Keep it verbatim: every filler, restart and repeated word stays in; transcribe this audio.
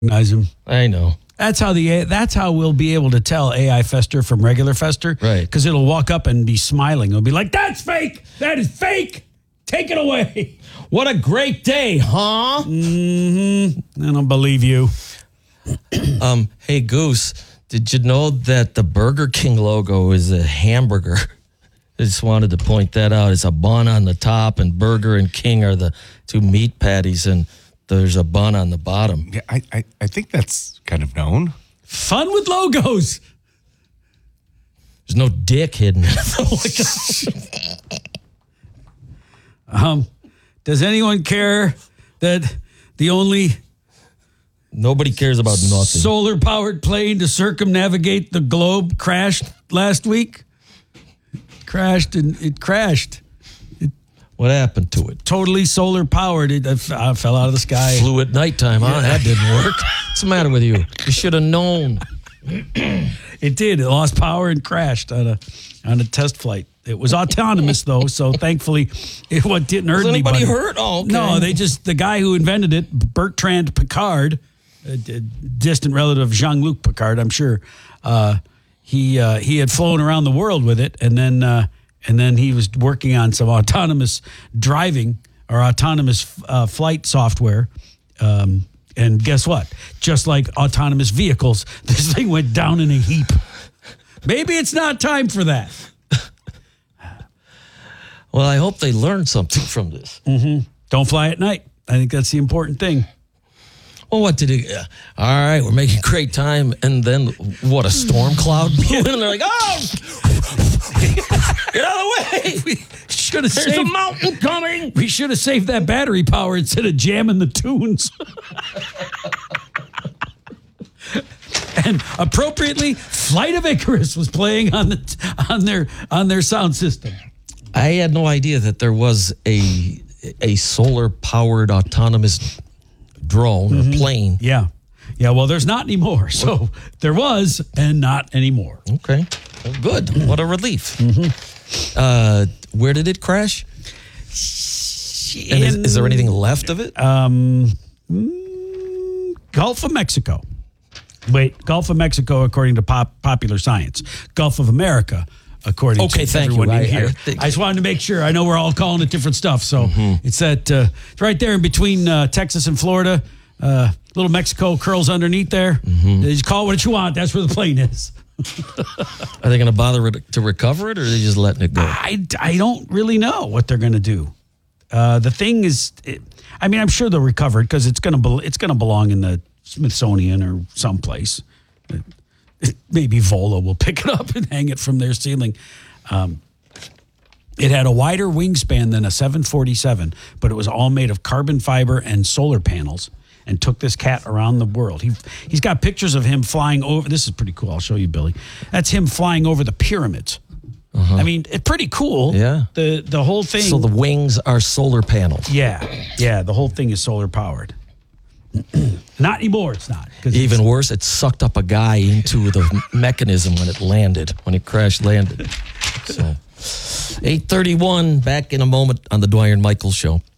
recognize him. I know. That's how the that's how we'll be able to tell A I Fester from regular Fester. Right. Because it'll walk up and be smiling. It'll be like, that's fake. That is fake. Take it away. What a great day, huh? Mm-hmm. I don't believe you. um, hey, Goose, did you know that the Burger King logo is a hamburger? I just wanted to point that out. It's a bun on the top, and burger and king are the two meat patties, and there's a bun on the bottom. Yeah, I, I, I think that's kind of known. Fun with logos. There's no dick hidden in the logo. Um, does anyone care that the only Nobody cares about nothing. solar-powered plane to circumnavigate the globe crashed last week? Crashed and it crashed. It What happened to it? totally solar-powered. It uh, fell out of the sky. Flew at nighttime, huh? That didn't work. What's the matter with you? You should have known. It did. It lost power and crashed on a on a test flight. It was autonomous though, so thankfully it what didn't hurt Was anybody anybody. hurt? Oh, okay. No, they just the guy who invented it, Bertrand Piccard, a, a distant relative of Jean-Luc Picard, I'm sure. Uh, he uh, he had flown around the world with it, and then uh, and then he was working on some autonomous driving or autonomous uh, flight software. Um, and guess what? Just like autonomous vehicles, this thing went down in a heap. Maybe it's not time for that. Well, I hope they learned something from this. Mm-hmm. Don't fly at night. I think that's the important thing. Well, what did it? Uh, all right, we're making great time, and then what? A storm cloud blew in, and they're like, "Oh, get out of the way! We should have There's saved. a mountain coming." We should have saved that battery power instead of jamming the tunes. And appropriately, Flight of Icarus was playing on the on their on their sound system. I had no idea that there was a a solar powered autonomous drone Mm-hmm. or plane. Yeah, yeah. Well, there's not anymore. So there was, and not anymore. Okay, well, good. What a relief. Mm-hmm. Uh, where did it crash? And is, is there anything left of it? Um, mm, Gulf of Mexico. Wait, Gulf of Mexico, according to pop, Popular Science. Gulf of America, according Okay, to thank everyone you. in I- here. I I, think- just wanted to make sure. I know we're all calling it different stuff, so it's that uh, it's right there in between uh, Texas and Florida. Uh, little Mexico curls underneath there. You just call it what you want. That's where the plane is. Are they going to bother re- to recover it, or are they just letting it go? I, I don't really know what they're going to do. Uh, the thing is, it, I mean, I'm sure they'll recover it because it's going to be, it's going to belong in the Smithsonian or someplace. It, it, maybe Vola will pick it up and hang it from their ceiling. Um, it had a wider wingspan than a seven forty-seven, but it was all made of carbon fiber and solar panels, and took this cat around the world. He he's got pictures of him flying over. This is pretty cool. I'll show you, Billy. That's him flying over the pyramids. Uh-huh. I mean, it's pretty cool. Yeah. The the whole thing. So the wings are solar panels. Yeah, yeah. The whole thing is solar powered. Not anymore. It's not. 'Cause Even it's- worse, it sucked up a guy into the mechanism when it landed, when it crash landed. So, eight thirty-one, back in a moment on the Dwyer and Michael Show.